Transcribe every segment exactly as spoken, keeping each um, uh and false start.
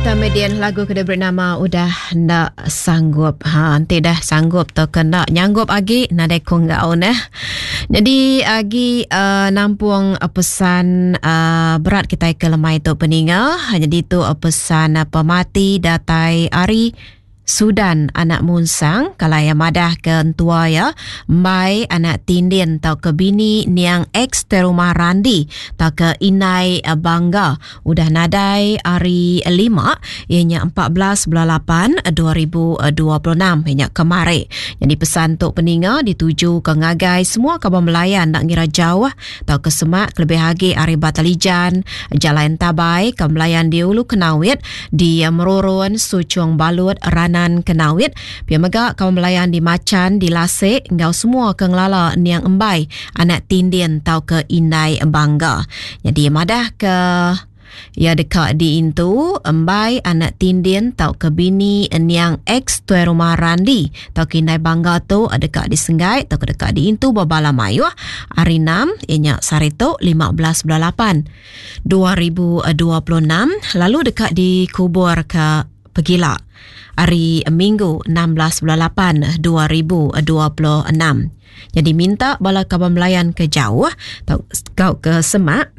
Kemudian lagu kedua bernama Udah Nak Sanggup. Ha, nanti dah sanggup atau kena nyanggup lagi nadai kongau nah. Jadi agi uh, nampung uh, pesan uh, berat kita ke lemai tu peninga. Jadi tu uh, pesan uh, pemati datai Ari Sudan anak munsang kalau yang madah ke tua ya mai anak tindin tau ke bini niang ex terumah randi tau ke inai bangga udah nadai hari lima ianya empat belas bulan lapan dua ribu dua puluh enam ianya kemari. Jadi pesan tok peninga dituju ke ngagai semua kawan melayan nak ngira jauh tau ke semak lebih lagi hari Batalijan Jalan Tabai ke melayan di Ulu Kenawit di Merurun Sucung Balut Rana Kenawit, pia megak kaum melayan di Macan, di Lasik, ngau semua ke ngelala niang embai, anak tindin tau ke inai bangga. Jadi madah ke ya dekat di intu, embai anak tindin tau ke bini niang ex tuai rumah randi, tau ke inai bangga tu dekat di Senggai, tau ke dekat di intu babala mayuh, hari enam, ianya sarito lima belas bulan lapan dua ribu dua puluh enam, lalu dekat di kubur ke Pegila. Hari Minggu enam belas bulan lapan dua ribu dua puluh enam. Jadi minta bala kawan melayan ke jauh atau kau ke semak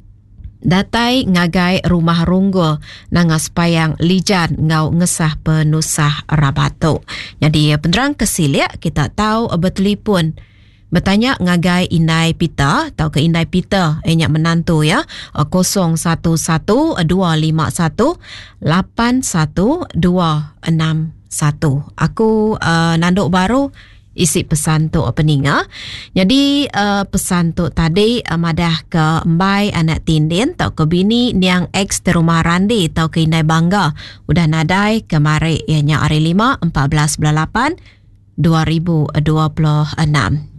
datai ngagai rumah runggo nangas payang lijan ngau ngesah penusah rabato. Jadi penerang kesilia kita tahu bertelefon bertanya ngagai inai pita atau ke inai pita enyak menantu ya kosong satu satu dua lima satu lapan satu dua enam satu. Aku uh, nanduk baru isi pesan tu peninga. Jadi uh, pesan tu tadi uh, madah ke embai anak tindin tau ke bini niang ex terumah randi tau ke inai bangga udah nadai kemari ianya hari lima empat belas bulan lapan dua ribu dua puluh enam.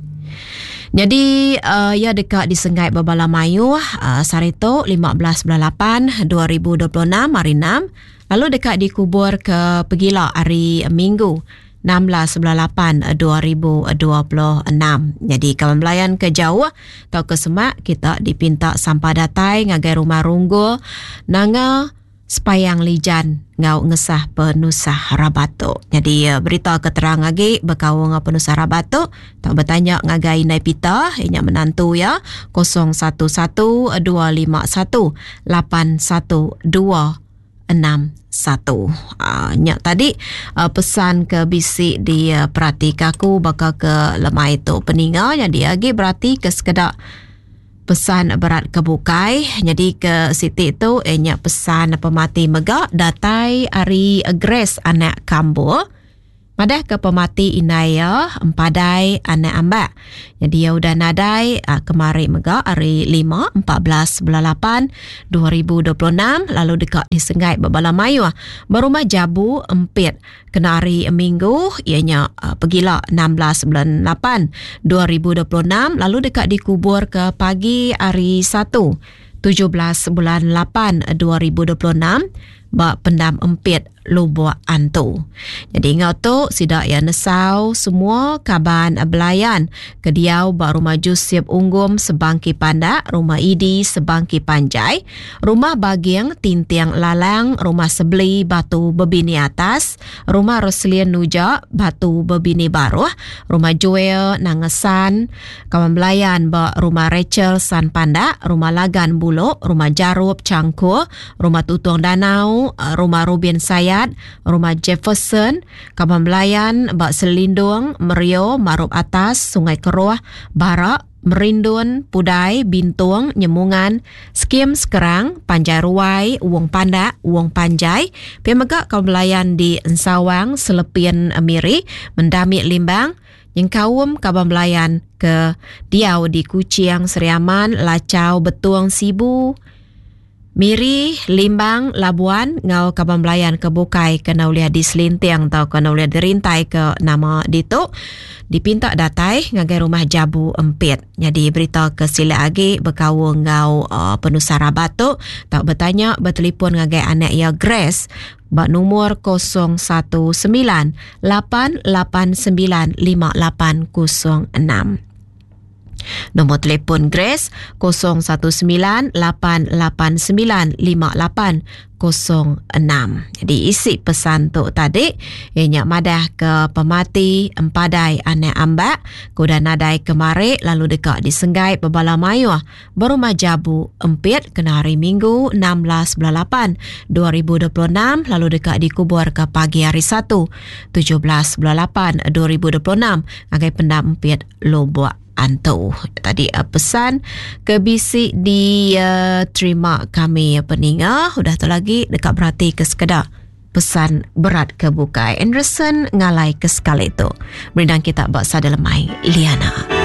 Jadi uh, ya dekat di Senggai Babala Mayu uh, Sarito lima belas bulan lapan dua ribu dua puluh enam hari enam. Lalu dekat di kubur ke Pegila hari Minggu enam belas bulan lapan dua ribu dua puluh enam. Jadi kawan melayan ke jauh atau ke semak kita dipinta sampah datai ngagai rumah runggo nanga sepayang lijan ngau ngesah penusah rabato. Jadi berita keterang lagi berkawang penusah rabato tak bertanya ngagai nai pita inya menantu ya kosong satu satu dua lima satu lapan satu dua enam satu. Uh, nyak tadi uh, pesan ke bisik di uh, perhati kaku bakal ke lemah itu peninga jadi lagi berarti ke sekedar pesan berat kebukai. Jadi ke Siti tu enyak pesan pemati megak datai hari Grace anak Kambo. Madah ke pemati inaya empadai anak ambak. Jadi ya udah nadai uh, kemari megak hari lima empat belas bulan lapan dua ribu dua puluh enam lalu dekat di Senggai Babala Mayu. Berumah Jabu Empit kena hari Minggu ianya uh, Pegila enam belas bulan lapan dua ribu dua puluh enam lalu dekat di kubur ke pagi hari satu tujuh belas bulan lapan dua ribu dua puluh enam bak pendam empit Lubuk Antu. Jadi ngau tu sidak ya nesau semua kaban belayan kediau bak rumah Jusip Unggum Sebangki Pandak, rumah Idi Sebangki Panjai, rumah Bagiang Tintiang Lalang, rumah Sebeli Batu Bebini Atas, rumah Roslien Nuja Batu Bebini Baruh, rumah Joel Nangesan kawan belayan bak rumah Rachel San Pandak, rumah Lagan Buluk, rumah Jarub Cangkur, rumah Tutung Danau, rumah Rubin Sayat, rumah Jefferson, kawan belayan bak Selindung, Merio, Marup Atas, Sungai Keruh, Barak, Merindun, Pudai, Bintung, Nyemungan, Skim Sekerang, Panjai Ruai, Uang Pandak, Uang Panjai, Pemegak kawan belayan di Ensawang, Selepian Miri, Mendami Limbang, yang kaum kawan belayan ke Diau di Kuciang, Seriaman, Lacau, Betuang, Sibu, Miri, Limbang, Labuan, ngau kawan belayan ke Bukai kena uliah di Selintiang atau kena uliah dirintai ke nama dito dipinta datai ngagai rumah Jabu Empit. Jadi berita ke sila lagi berkawang ngau uh, penusah rabato tak bertanya bertelefon ngagai anak ya Grace bak nomor kosong satu sembilan lapan lapan sembilan lima lapan kosong enam. Nombor telefon Grace kosong satu sembilan lapan lapan sembilan lima lapan kosong enam. Jadi isi pesan tu tadi ianya madah ke pemati empadai ane ambak kuda nadai kemari lalu dekat di Senggai Bebala Mayuh berumah Jabu Empit kena hari Minggu enam belas bulan lapan dua ribu dua puluh enam lalu dekat di Kubur ke pagi hari Sabtu tujuh belas bulan lapan dua ribu dua puluh enam agai Pendam Empit Lobuak Antu. Tadi uh, pesan ke bisik di uh, terima kami peninga. Udah tu lagi dekat berhati ke sekedar pesan berat ke bukai. Anderson ngalai ke sekali tu. Berindang kita baksa dalam mai Liana.